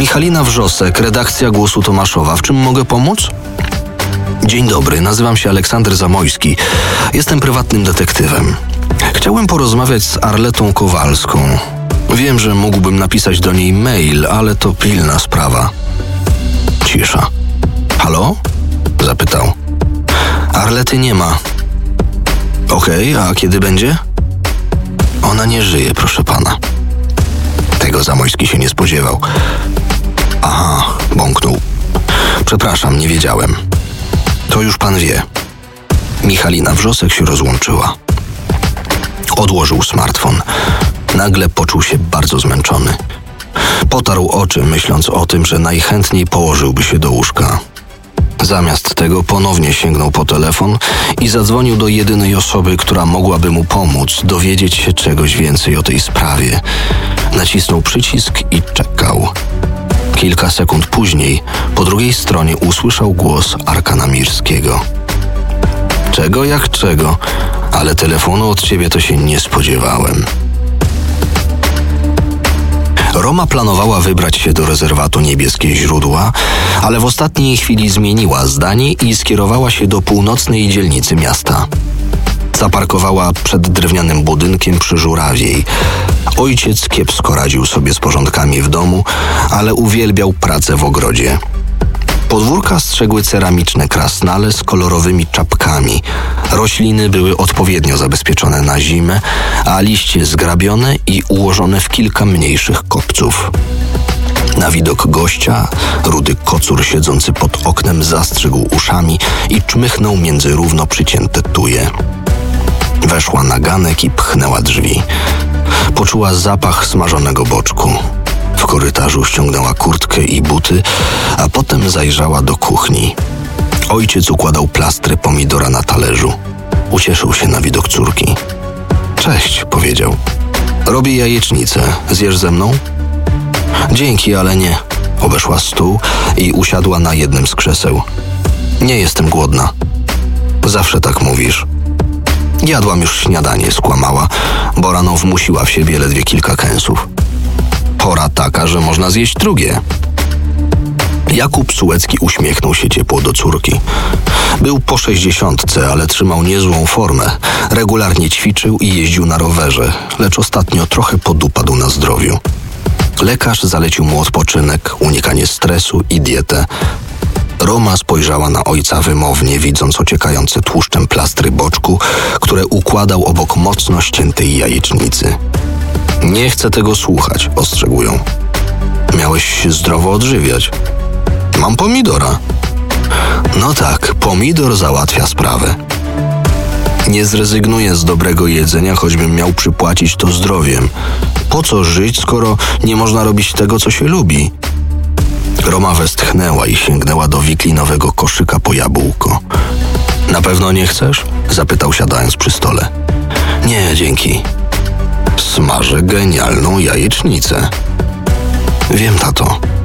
Michalina Wrzosek, redakcja Głosu Tomaszowa. W czym mogę pomóc? Dzień dobry, nazywam się Aleksander Zamojski. Jestem prywatnym detektywem. Chciałem porozmawiać z Arletą Kowalską. Wiem, że mógłbym napisać do niej mail, ale to pilna sprawa. Cisza. Halo? Zapytał. Arlety nie ma. Okej, a kiedy będzie? Ona nie żyje, proszę pana. Tego Zamojski się nie spodziewał. Aha, bąknął. Przepraszam, nie wiedziałem. To już pan wie. Michalina Wrzosek się rozłączyła. Odłożył smartfon. Nagle poczuł się bardzo zmęczony. Potarł oczy, myśląc o tym, że najchętniej położyłby się do łóżka. Zamiast tego ponownie sięgnął po telefon i zadzwonił do jedynej osoby, która mogłaby mu pomóc dowiedzieć się czegoś więcej o tej sprawie. Nacisnął przycisk i czekał. Kilka sekund później po drugiej stronie usłyszał głos Arkana Mirskiego. Czego jak czego, ale telefonu od ciebie to się nie spodziewałem. Roma planowała wybrać się do rezerwatu Niebieskie Źródła, ale w ostatniej chwili zmieniła zdanie i skierowała się do północnej dzielnicy miasta. Zaparkowała przed drewnianym budynkiem przy Żurawiej. Ojciec kiepsko radził sobie z porządkami w domu, ale uwielbiał pracę w ogrodzie. Podwórka strzegły ceramiczne krasnale z kolorowymi czapkami. Rośliny były odpowiednio zabezpieczone na zimę, a liście zgrabione i ułożone w kilka mniejszych kopców. Na widok gościa rudy kocur siedzący pod oknem zastrzygł uszami i czmychnął między równo przycięte tuje. Weszła na ganek i pchnęła drzwi. Poczuła zapach smażonego boczku. W korytarzu ściągnęła kurtkę i buty, a potem zajrzała do kuchni. Ojciec układał plastry pomidora na talerzu. Ucieszył się na widok córki. Cześć, powiedział. Robię jajecznicę. Zjesz ze mną? Dzięki, ale nie. Obeszła stół i usiadła na jednym z krzeseł. Nie jestem głodna. Zawsze tak mówisz. Jadłam już śniadanie, skłamała, bo rano wmusiła w siebie ledwie kilka kęsów. Pora taka, że można zjeść drugie. Jakub Sułecki uśmiechnął się ciepło do córki. Był po 60, ale trzymał niezłą formę. Regularnie ćwiczył i jeździł na rowerze, lecz ostatnio trochę podupadł na zdrowiu. Lekarz zalecił mu odpoczynek, unikanie stresu i dietę. Roma spojrzała na ojca wymownie, widząc ociekające tłuszczem plastry boczku, które układał obok mocno ściętej jajecznicy. Nie chcę tego słuchać, ostrzegł ją. Miałeś się zdrowo odżywiać. Mam pomidora. No tak, pomidor załatwia sprawę. Nie zrezygnuję z dobrego jedzenia, choćbym miał przypłacić to zdrowiem. Po co żyć, skoro nie można robić tego, co się lubi? Roma westchnęła i sięgnęła do wiklinowego koszyka po jabłko. Na pewno nie chcesz? Zapytał, siadając przy stole. Nie, dzięki. Smażę genialną jajecznicę. Wiem, tato.